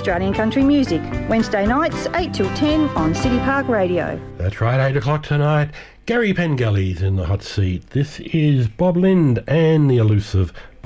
Australian country music. Wednesday nights 8 till 10 on City Park Radio. That's right, 8 o'clock tonight. Gary Pengelly's in the hot seat. This is Bob Lind and the elusive